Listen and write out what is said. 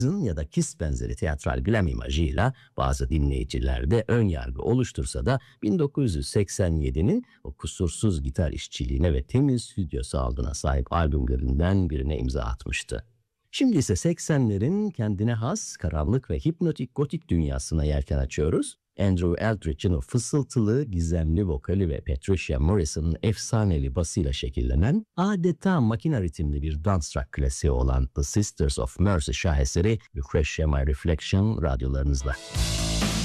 ya da Kiss benzeri tiyatral glam imajıyla bazı dinleyicilerde ön yargı oluştursa da 1987'nin o kusursuz gitar işçiliğine ve temiz stüdyo sound'una sahip albümlerinden birine imza atmıştı. Şimdi ise 80'lerin kendine has, karanlık ve hipnotik gotik dünyasına yelken açıyoruz. Andrew Eldridge'in o fısıltılı, gizemli vokali ve Patricia Morrison'ın efsaneli basıyla şekillenen, adeta makina ritimli bir dance rock klasiği olan The Sisters of Mercy şaheseri Refresh My Reflection radyolarınızla.